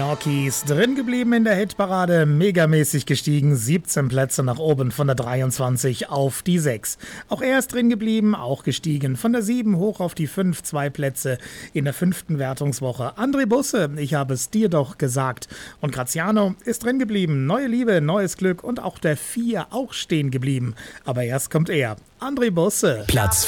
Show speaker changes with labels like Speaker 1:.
Speaker 1: Norkis drin geblieben in der Hitparade, megamäßig gestiegen, 17 Plätze nach oben von der 23 auf die 6. Auch er ist drin geblieben, auch gestiegen von der 7 hoch auf die 5, 2 Plätze in der 5. Wertungswoche. André Busse, ich habe es dir doch gesagt. Und Graziano ist drin geblieben, neue Liebe, neues Glück und auch der 4 auch stehen geblieben. Aber erst kommt er, André Busse.
Speaker 2: Platz